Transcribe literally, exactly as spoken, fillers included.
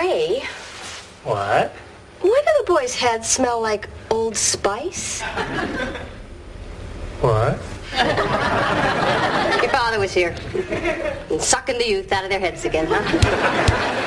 Ray, What? why do the boys' heads smell like Old Spice? What? Your father was here. And sucking the youth out of their heads again, huh?